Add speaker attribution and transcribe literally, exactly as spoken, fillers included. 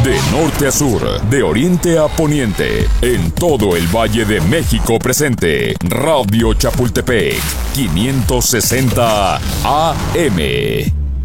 Speaker 1: De norte a sur, de oriente a poniente, en todo el Valle de México presente. Radio Chapultepec, quinientos sesenta A M.